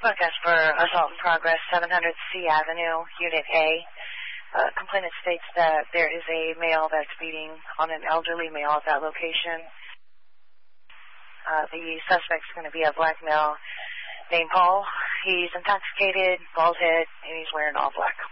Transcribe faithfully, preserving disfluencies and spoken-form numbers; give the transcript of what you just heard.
Broadcast for assault in progress, seven hundred C Avenue, Unit A. Uh, complainant states that there is a male that's beating on an elderly male at that location. Uh, the suspect's going to be a black male named Paul. He's intoxicated, bald head, and he's wearing all black.